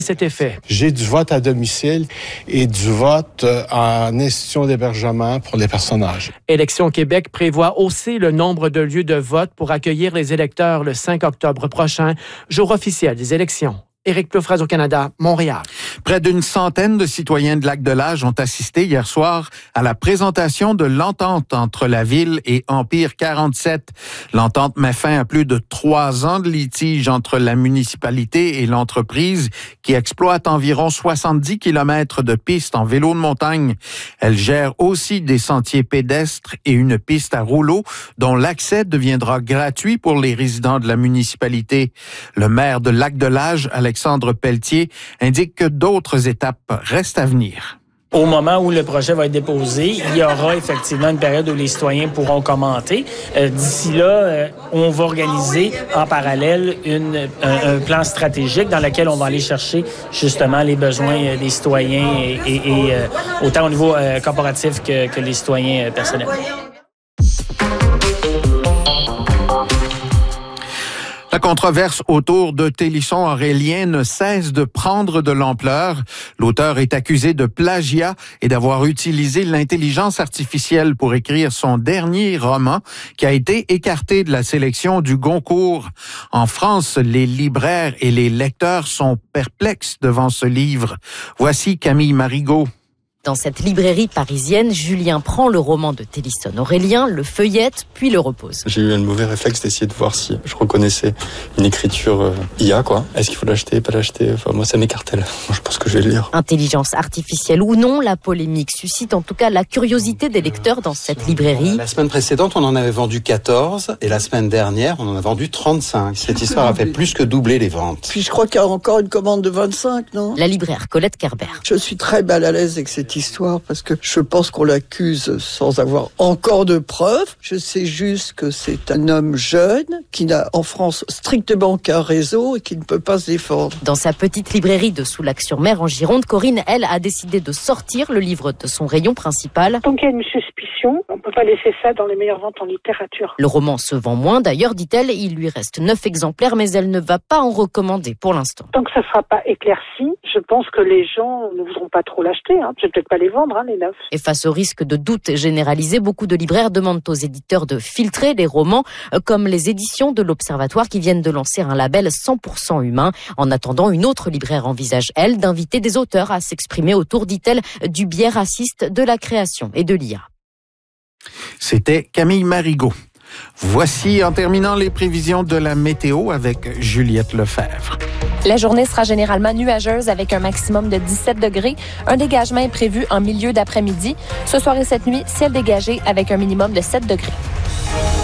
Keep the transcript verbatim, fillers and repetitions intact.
cet effet. J'ai du vote à domicile et du vote en institution d'hébergement pour les personnes âgées. Élections Québec prévoit hausser le nombre de lieux de vote pour accueillir les électeurs le cinq octobre prochain, jour officiel des élections. Éric Ploufraz au Canada, Montréal. Près d'une centaine de citoyens de Lac-de-L'Âge ont assisté hier soir à la présentation de l'entente entre la ville et Empire quarante-sept. L'entente met fin à plus de trois ans de litige entre la municipalité et l'entreprise qui exploite environ soixante-dix kilomètres de pistes en vélo de montagne. Elle gère aussi des sentiers pédestres et une piste à rouleaux dont l'accès deviendra gratuit pour les résidents de la municipalité. Le maire de Lac-de-L'Âge, Alexandre Pelletier, indique que d'autres étapes restent à venir. Au moment où le projet va être déposé, il y aura effectivement une période où les citoyens pourront commenter. Euh, d'ici là, euh, on va organiser en parallèle une, un, un plan stratégique dans lequel on va aller chercher justement les besoins des citoyens et, et, et euh, autant au niveau euh, corporatif que, que les citoyens euh, personnels. La controverse autour de Télisson Aurélien ne cesse de prendre de l'ampleur. L'auteur est accusé de plagiat et d'avoir utilisé l'intelligence artificielle pour écrire son dernier roman qui a été écarté de la sélection du Goncourt. En France, les libraires et les lecteurs sont perplexes devant ce livre. Voici Camille Marigot. Dans cette librairie parisienne, Julien prend le roman de Télisson Aurélien, le feuillette, puis le repose. J'ai eu un mauvais réflexe d'essayer de voir si je reconnaissais une écriture euh, I A, quoi. Est-ce qu'il faut l'acheter, pas l'acheter? Enfin, moi, ça m'écartèle. Je pense que je vais le lire. Intelligence artificielle ou non, la polémique suscite en tout cas la curiosité des lecteurs dans cette librairie. La semaine précédente, on en avait vendu quatorze et la semaine dernière, on en a vendu trente-cinq. Cette histoire a fait plus que doubler les ventes. Puis je crois qu'il y a encore une commande de vingt-cinq, non? La libraire Colette Kerber. Je suis très mal à l'aise avec cette histoire parce que je pense qu'on l'accuse sans avoir encore de preuves. Je sais juste que c'est un homme jeune qui n'a en France strictement qu'un réseau et qui ne peut pas se défendre. Dans sa petite librairie de Soulac-sur-Mer en Gironde, Corinne, elle, a décidé de sortir le livre de son rayon principal. Donc il y a une suspicion, on ne peut pas laisser ça dans les meilleures ventes en littérature. Le roman se vend moins, d'ailleurs, dit-elle, il lui reste neuf exemplaires, mais elle ne va pas en recommander pour l'instant. Tant que ça ne sera pas éclairci, je pense que les gens ne voudront pas trop l'acheter. Hein. Je vais peut-être pas les vendre, hein, les neufs. Et face au risque de doute généralisé, beaucoup de libraires demandent aux éditeurs de filtrer les romans, comme les éditions de l'Observatoire qui viennent de lancer un label cent pour cent humain. En attendant, une autre libraire envisage, elle, d'inviter des auteurs à s'exprimer autour, dit-elle, du biais raciste de la création et de l'I A. C'était Camille Marigot. Voici, en terminant, les prévisions de la météo avec Juliette Lefebvre. La journée sera généralement nuageuse avec un maximum de dix-sept degrés. Un dégagement est prévu en milieu d'après-midi. Ce soir et cette nuit, ciel dégagé avec un minimum de sept degrés.